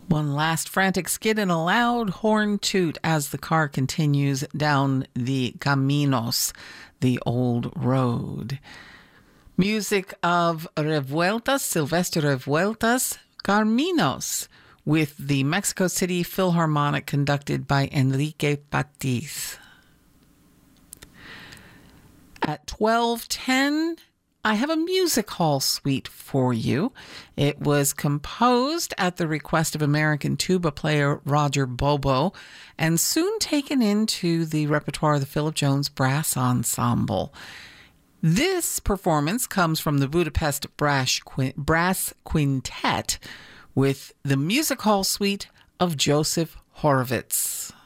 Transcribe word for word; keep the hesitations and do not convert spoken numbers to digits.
One last frantic skid and a loud horn toot as the car continues down the Caminos, the old road. Music of Revueltas, Silvestre Revueltas, Caminos, with the Mexico City Philharmonic conducted by Enrique Patiz. At twelve ten, I have a music hall suite for you. It was composed at the request of American tuba player Roger Bobo and soon taken into the repertoire of the Philip Jones Brass Ensemble. This performance comes from the Budapest Brass, Brass Quintet with the music hall suite of Joseph Horowitz.